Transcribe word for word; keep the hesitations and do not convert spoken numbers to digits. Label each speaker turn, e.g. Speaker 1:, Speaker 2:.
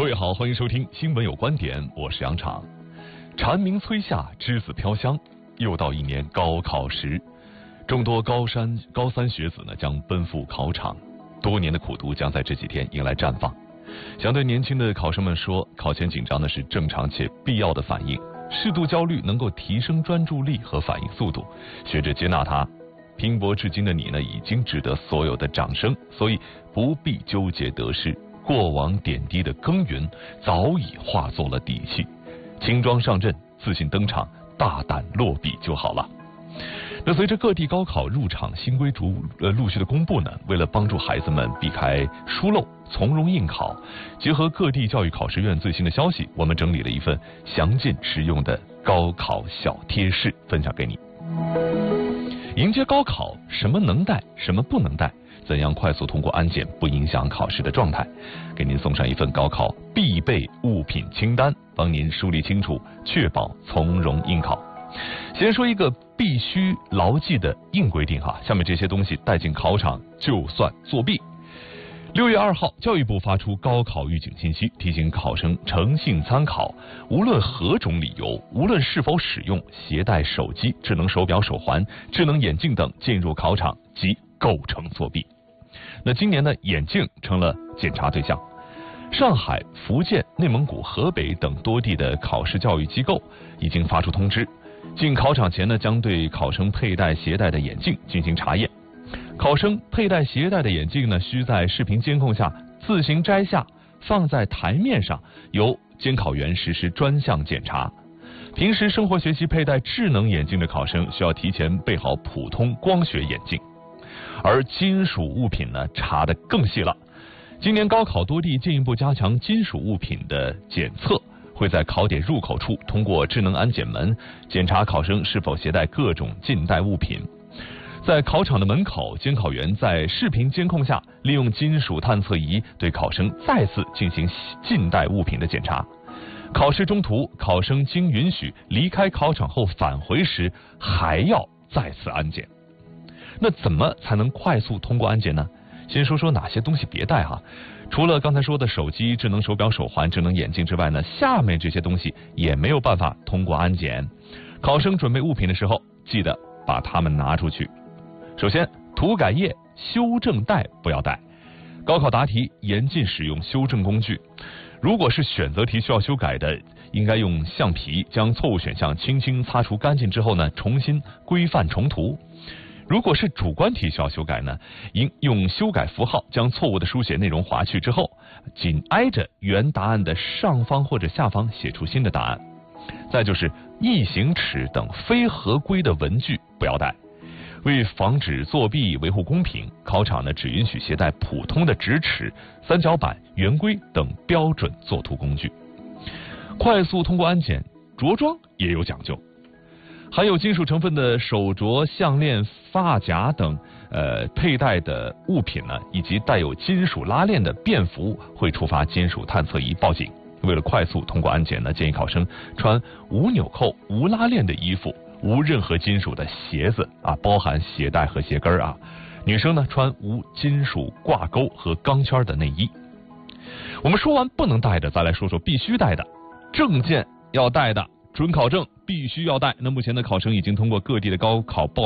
Speaker 1: 各位好，欢迎收听新闻有观点，我是杨昶。蝉鸣催夏，栀子飘香，又到一年高考时，众多高三高三学子呢将奔赴考场，多年的苦读将在这几天迎来绽放。想对年轻的考生们说，考前紧张呢是正常且必要的反应，适度焦虑能够提升专注力和反应速度，学着接纳它。拼搏至今的你呢，已经值得所有的掌声，所以不必纠结得失。过往点滴的耕耘早已化作了底气，轻装上阵，自信登场，大胆落笔就好了。那随着各地高考入场新规逐呃陆续的公布呢，为了帮助孩子们避开疏漏，从容应考，结合各地教育考试院最新的消息，我们整理了一份详尽实用的高考小贴士，分享给你。迎接高考，什么能带，什么不能带？怎样快速通过安检不影响考试的状态？给您送上一份高考必备物品清单，帮您梳理清楚，确保从容应考。先说一个必须牢记的硬规定哈，下面这些东西带进考场就算作弊。六月二号，教育部发出高考预警信息，提醒考生诚信参考，无论何种理由，无论是否使用携带手机、智能手表、手环、智能眼镜等进入考场，即构成作弊。那今年呢，眼镜成了检查对象。上海、福建、内蒙古、河北等多地的考试教育机构已经发出通知，进考场前呢，将对考生佩戴携带的眼镜进行查验。考生佩戴携带的眼镜呢，需在视频监控下自行摘下，放在台面上，由监考员实施专项检查。平时生活学习佩戴智能眼镜的考生，需要提前备好普通光学眼镜。而金属物品呢，查得更细了。今年高考多地进一步加强金属物品的检测，会在考点入口处通过智能安检门检查考生是否携带各种禁带物品。在考场的门口，监考员在视频监控下，利用金属探测仪对考生再次进行禁带物品的检查。考试中途，考生经允许离开考场后返回时，还要再次安检。那怎么才能快速通过安检呢？先说说哪些东西别带哈。除了刚才说的手机、智能手表、手环、智能眼镜之外呢，下面这些东西也没有办法通过安检。考生准备物品的时候，记得把它们拿出去。首先，涂改液、修正带不要带。高考答题严禁使用修正工具。如果是选择题需要修改的，应该用橡皮将错误选项轻轻擦除干净之后呢，重新规范重涂。如果是主观题需要修改呢，应用修改符号将错误的书写内容划去之后，紧挨着原答案的上方或者下方写出新的答案。再就是异形尺等非合规的文具不要带。为防止作弊、维护公平，考场呢只允许携带普通的直尺、三角板、圆规等标准作图工具。快速通过安检，着装也有讲究。含有金属成分的手镯、项链、发夹等呃佩戴的物品呢，以及带有金属拉链的便服会触发金属探测仪报警。为了快速通过安检呢，建议考生穿无纽扣、无拉链的衣服，无任何金属的鞋子啊，包含鞋带和鞋跟啊。女生呢穿无金属挂钩和钢圈的内衣。我们说完不能带的，再来说说必须带的。证件要带的，准考证必须要带。那目前的考生已经通过各地的高考报